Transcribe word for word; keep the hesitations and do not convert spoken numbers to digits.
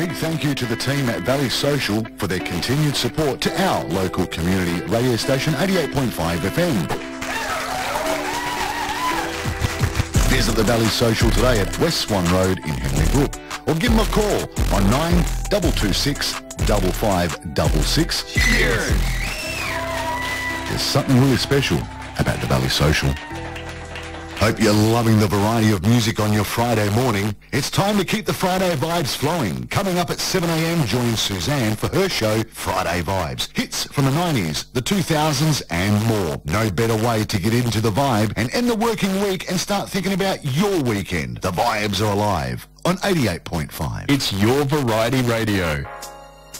big thank you to the team at Valley Social for their continued support to our local community radio station eighty-eight point five F M. Visit the Valley Social today at West Swan Road in Henley Brook, or give them a call on nine two two six, five five six six. Cheers! There's something really special about the Valley Social. Hope you're loving the variety of music on your Friday morning. It's time to keep the Friday vibes flowing. Coming up at seven a m, join Suzanne for her show, Friday Vibes. Hits from the nineties, the two thousands and more. No better way to get into the vibe and end the working week and start thinking about your weekend. The vibes are alive on eighty-eight point five. It's your variety radio.